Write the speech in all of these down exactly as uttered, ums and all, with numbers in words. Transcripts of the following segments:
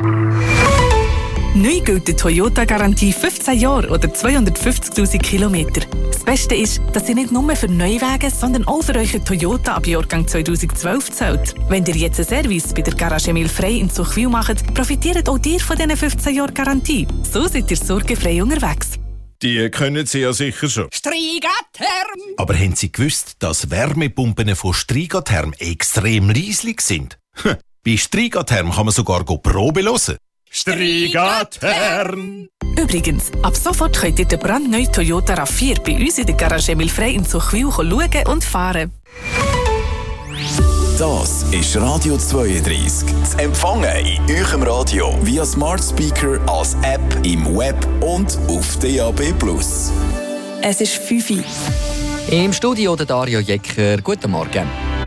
Neu gilt die Toyota-Garantie fünfzehn Jahre oder zweihundertfünfzigtausend Kilometer. Das Beste ist, dass sie nicht nur für Neuwagen, sondern auch für euren Toyota ab Jahrgang zweitausendzwölf zählt. Wenn ihr jetzt einen Service bei der Garage Emil Frey in Zuchwil macht, profitiert auch ihr von diesen fünfzehn Jahren Garantie. So seid ihr sorgenfrei unterwegs. Die können Sie ja sicher schon. Strigatherm! Aber haben Sie gewusst, dass Wärmepumpen von Strigatherm extrem leislich sind? Bei Strigatherm kann man sogar Probe hören. Strigatherm! Übrigens, ab sofort könnt ihr den brandneuen Toyota RAV vier bei uns in der Garage Emil Frey in Zuchwil schauen und fahren. Das ist Radio zweiunddreißig. Zu empfangen in eurem Radio via Smart Speaker, als App, im Web und auf D A B plus. Es ist fünf Uhr. Im Studio der Dario Jecker. Guten Morgen.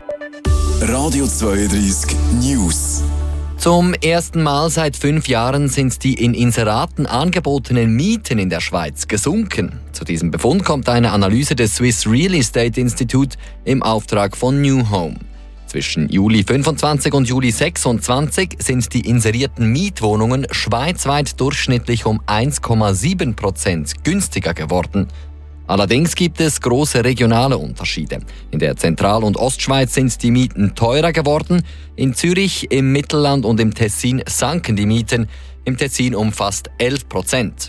Radio zweiunddreißig News. Zum ersten Mal seit fünf Jahren sind die in Inseraten angebotenen Mieten in der Schweiz gesunken. Zu diesem Befund kommt eine Analyse des Swiss Real Estate Institute im Auftrag von New Home. Zwischen Juli fünfundzwanzig und Juli sechsundzwanzig sind die inserierten Mietwohnungen schweizweit durchschnittlich um eins Komma sieben Prozent günstiger geworden. Allerdings gibt es große regionale Unterschiede. In der Zentral- und Ostschweiz sind die Mieten teurer geworden. In Zürich, im Mittelland und im Tessin sanken die Mieten, im Tessin um fast elf Prozent.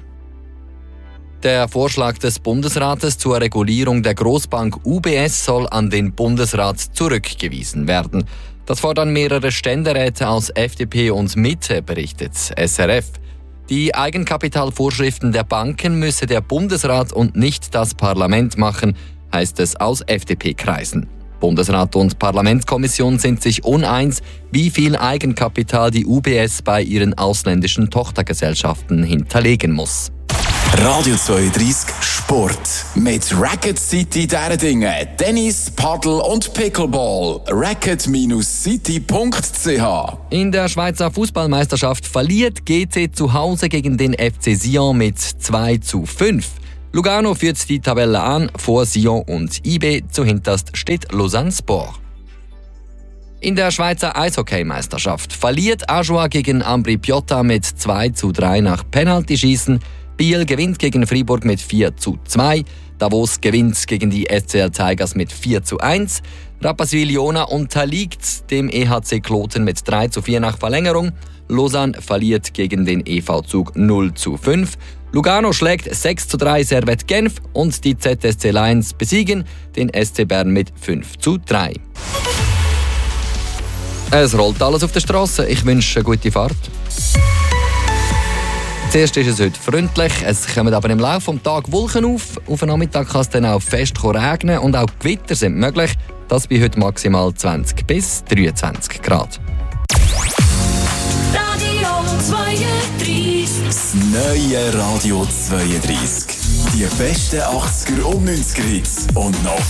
Der Vorschlag des Bundesrates zur Regulierung der Grossbank U B S soll an den Bundesrat zurückgewiesen werden. Das fordern mehrere Ständeräte aus F D P und Mitte, berichtet S R F. Die Eigenkapitalvorschriften der Banken müsse der Bundesrat und nicht das Parlament machen, heißt es aus F D P-Kreisen. Bundesrat und Parlamentskommission sind sich uneins, wie viel Eigenkapital die U B S bei ihren ausländischen Tochtergesellschaften hinterlegen muss. Radio zweiunddreißig Sport. Mit Racket City Derdingen, Tennis, Paddel und Pickleball. racket City punkt c h. In der Schweizer Fußballmeisterschaft verliert G C zu Hause gegen den F C Sion mit zwei zu fünf. Lugano führt die Tabelle an, vor Sion und I B. Zuhinterst steht Lausanne Sport. In der Schweizer Eishockeymeisterschaft verliert Ajoie gegen Ambri Piotta mit zwei zu drei nach Penaltyschießen. Biel gewinnt gegen Fribourg mit vier zu zwei. Davos gewinnt gegen die S C L Tigers mit vier zu eins. Rapperswil-Jona unterliegt dem E H C Kloten mit drei zu vier nach Verlängerung. Lausanne verliert gegen den E V Zug null zu fünf. Lugano schlägt sechs zu drei Servette Genf und die Z S C Lions besiegen den S C Bern mit fünf zu drei. Es rollt alles auf der Straße. Ich wünsche eine gute Fahrt. Zuerst ist es heute freundlich, es kommen aber im Laufe des Tages Wolken auf. Auf den Nachmittag kann es dann auch fest regnen und auch Gewitter sind möglich. Das bei heute maximal zwanzig bis dreiundzwanzig Grad. Radio zweiunddreißig. Das neue Radio zweiunddreißig. Die besten achtziger und neunziger Hits und noch